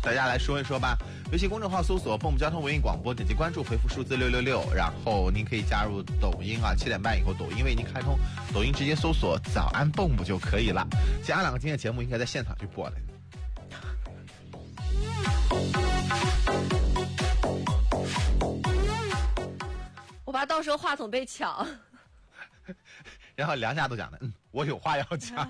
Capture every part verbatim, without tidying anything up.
大家来说一说吧。微信公众号搜索蹦蹦交通文艺广播，点击关注，回复数字六六六，然后您可以加入抖音啊，七点半以后抖音为您开通，抖音直接搜索早安蹦蹦就可以了。其实俺两个今天的节目应该在现场去播的。 我怕到时候话筒被抢。 然后梁夏都讲的，嗯，我有话要讲。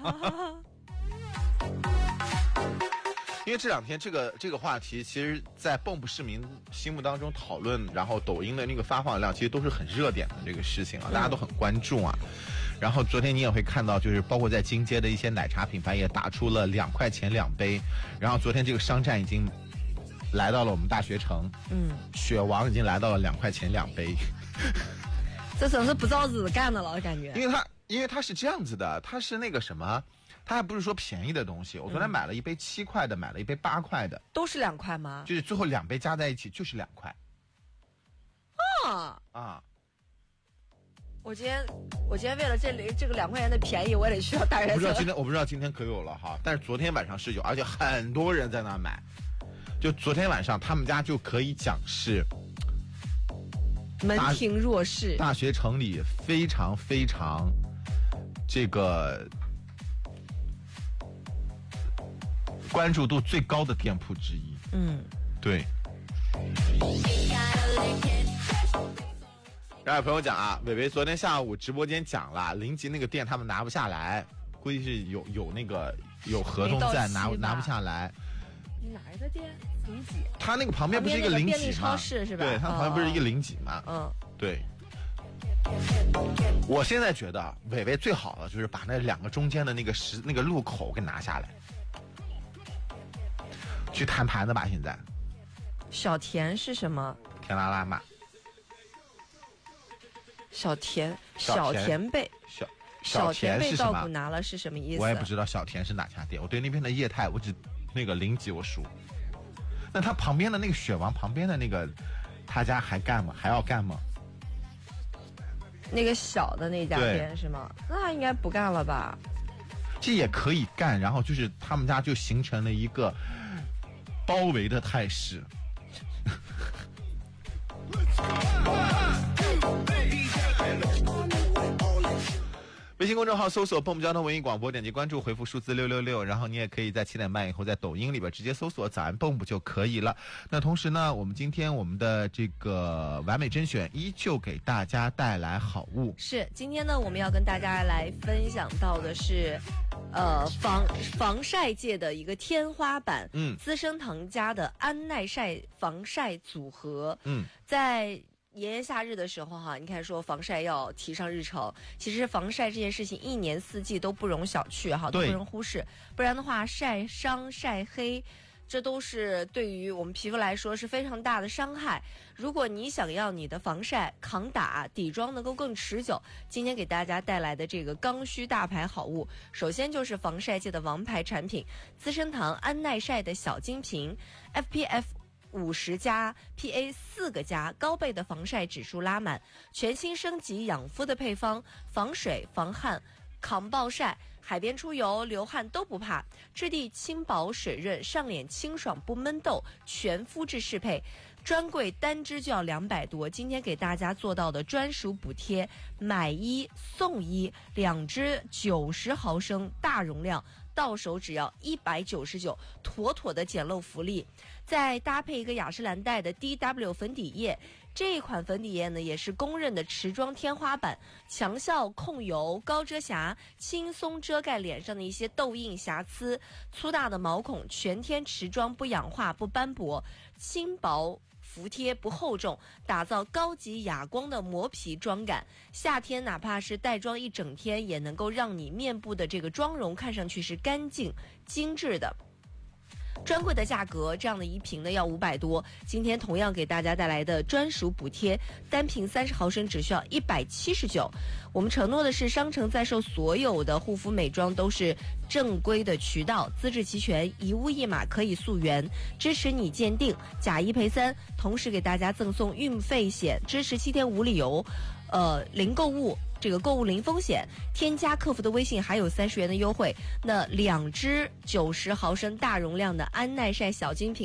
因为这两天这个这个话题，其实在蚌埠市民心目当中讨论，然后抖音的那个发放量，其实都是很热点的这个事情啊，大家都很关注啊。然后昨天你也会看到，就是包括在金街的一些奶茶品牌也打出了两块钱两杯。然后昨天这个商战已经来到了我们大学城，嗯，雪王已经来到了两块钱两杯。 这真是不照子干的了，感觉。 因为它因为它是这样子的，它是那个什么。它还不是说便宜的东西，我昨天买了一杯七块的，买了一杯八块的， 都是两块吗？ 就是最后两杯加在一起就是两块。 啊啊！ 我今天我今天为了这里这个两块钱的便宜，我得去到大学城。 我不知道今天我不知道今天可有了哈，但是昨天晚上是有，而且很多人在那买。就昨天晚上他们家就可以讲是门庭若市， 大学城里非常非常这个。关注度最高的店铺之一，嗯，对。然后有朋友讲啊，伟伟昨天下午直播间讲了，临吉那个店他们拿不下来，估计是有有那个有合同在，拿拿不下来。 哪一个店？临吉？ 他那个旁边不是一个临吉吗？ 便利超市是吧？ 对，他旁边不是一个临吉吗？嗯，对。我现在觉得伟伟最好的就是把那两个中间的那个石那个路口给拿下来。去谈盘的吧，现在。 小田是什么？ 田拉拉嘛。 小田，小田被小小田被稻谷拿了是什么意思？ 我也不知道小田是哪家店，我对那边的业态，我只那个临吉我熟。那他旁边的那个雪王旁边的那个，他家还干吗？还要干吗？ 那个小的那家店是吗？那应该不干了吧？ 这也可以干，然后就是他们家就形成了一个。包围的态势。微信公众号搜索蹦蹦交通文艺广播，点击关注，回复数字六六六，然后你也可以在七点半以后在抖音里边直接搜索早安蹦蹦就可以了。那同时呢，我们今天我们的这个完美甄选依旧给大家带来好物。 是，今天呢我们要跟大家来分享到的是呃防防晒界的一个天花板，嗯，资生堂家的安耐晒防晒组合，嗯，在炎炎夏日的时候哈，你看说防晒要提上日程，其实防晒这件事情一年四季都不容小觑哈，都不容忽视，不然的话晒伤晒黑，这都是对于我们皮肤来说是非常大的伤害。如果你想要你的防晒抗打底妆能够更持久，今天给大家带来的这个刚需大牌好物，首先就是防晒界的王牌产品资生堂安耐晒的小金瓶 F P F五十加 P A 四个加，高倍的防晒指数拉满，全新升级养肤的配方，防水防汗抗暴晒，海边出游流汗都不怕，质地轻薄水润，上脸清爽不闷痘，全肤质适配，专柜单支就要两百多，今天给大家做到的专属补贴，买一送一，两支九十毫升大容量，到手只要一百九十九，妥妥的捡漏福利。再搭配一个雅诗兰黛的 D W 粉底液，这一款粉底液呢也是公认的持妆天花板，强效控油、高遮瑕，轻松遮盖脸上的一些痘印瑕疵，粗大的毛孔，全天持妆不氧化不斑驳，轻薄服帖不厚重，打造高级哑光的磨皮妆感。夏天哪怕是带妆一整天，也能够让你面部的这个妆容看上去是干净精致的。专柜的价格，这样的一瓶呢要五百多，今天同样给大家带来的专属补贴，单瓶三十毫升只需要一百七十九。我们承诺的是，商城在售所有的护肤美妆都是正规的渠道，资质齐全，一物一码可以溯源，支持你鉴定，假一赔三，同时给大家赠送运费险，支持七天无理由，呃，零购物。这个购物零风险，添加客服的微信还有三十元的优惠。那两支九十毫升大容量的安耐晒小精品。